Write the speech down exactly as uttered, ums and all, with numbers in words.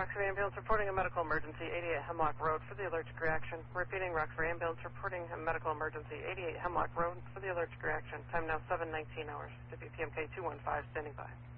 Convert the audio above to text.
Roxbury Ambulance reporting a medical emergency, eighty-eight Hemlock Road for the allergic reaction. Repeating, Roxbury Ambulance reporting a medical emergency, eighty-eight Hemlock Road for the allergic reaction. Time now seven nineteen hours. W P M K two one five standing by.